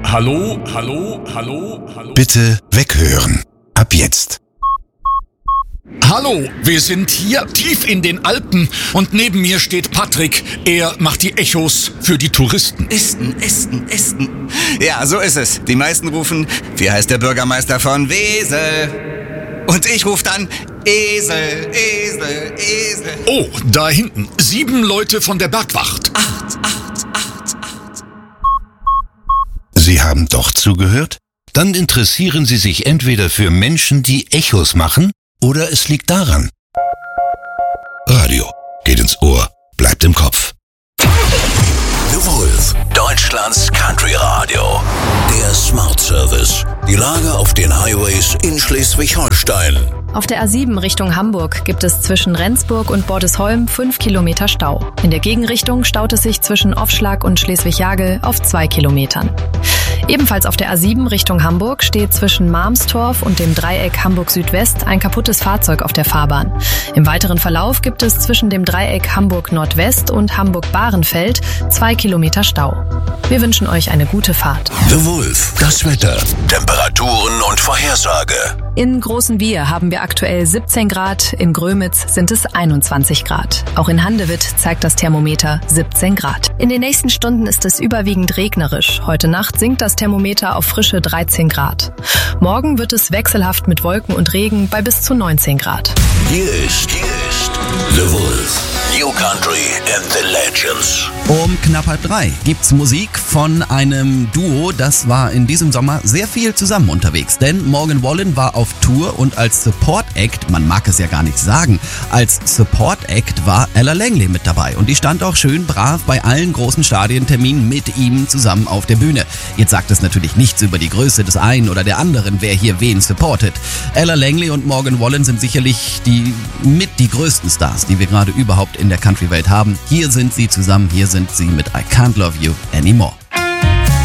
Hallo, hallo, hallo, hallo. Bitte weghören. Ab jetzt. Hallo, wir sind hier tief in den Alpen und neben mir steht Patrick. Er macht die Echos für die Touristen. Ästen. Ja, so ist es. Die meisten rufen, wie heißt der Bürgermeister von Wesel? Und ich rufe dann, Esel. Oh, da hinten. 7 Leute von der Bergwacht. 8. Sie haben doch zugehört? Dann interessieren Sie sich entweder für Menschen, die Echos machen, oder es liegt daran. Radio geht ins Ohr, bleibt im Kopf. The Wolf, Deutschlands Country Radio. Der Smart Service. Die Lage auf den Highways in Schleswig-Holstein. Auf der A7 Richtung Hamburg gibt es zwischen Rendsburg und Bordesholm 5 Kilometer Stau. In der Gegenrichtung staut es sich zwischen Offschlag und Schleswig-Jagel auf 2 Kilometern. Ebenfalls auf der A7 Richtung Hamburg steht zwischen Marmstorf und dem Dreieck Hamburg Südwest ein kaputtes Fahrzeug auf der Fahrbahn. Im weiteren Verlauf gibt es zwischen dem Dreieck Hamburg Nordwest und Hamburg Bahrenfeld 2 Kilometer Stau. Wir wünschen euch eine gute Fahrt. The Wolf, das Wetter, Temperaturen und Vorhersage. In Großenwier haben wir aktuell 17 Grad, in Grömitz sind es 21 Grad. Auch in Handewitt zeigt das Thermometer 17 Grad. In den nächsten Stunden ist es überwiegend regnerisch. Heute Nacht sinkt das Thermometer auf frische 13 Grad. Morgen wird es wechselhaft mit Wolken und Regen bei bis zu 19 Grad. Hier ist The Wolf, New Country and the Legends. Um knapp 2:30 gibt's Musik von einem Duo, das war in diesem Sommer sehr viel zusammen unterwegs. Denn Morgan Wallen war auf Tour und als Support Act, man mag es ja gar nicht sagen, als Support Act war Ella Langley mit dabei. Und die stand auch schön brav bei allen großen Stadienterminen mit ihm zusammen auf der Bühne. Jetzt sagt es natürlich nichts über die Größe des einen oder der anderen, wer hier wen supportet. Ella Langley und Morgan Wallen sind sicherlich die größten Stars, die wir gerade überhaupt in der Country-Welt haben. Hier sind sie zusammen, hier sind sie mit I Can't Love You Anymore.